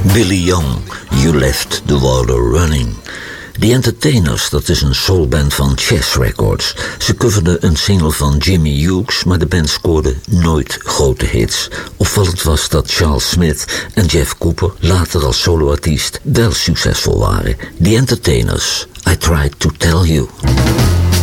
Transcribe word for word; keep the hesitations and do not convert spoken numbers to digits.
Billy Young, You Left the Water Running. The Entertainers, dat is een soulband van Chess Records. Ze coverden een single van Jimmy Hughes, maar de band scoorde nooit grote hits. Opvallend was dat Charles Smith en Jeff Cooper later als soloartiest wel succesvol waren. The Entertainers, I Tried to Tell You.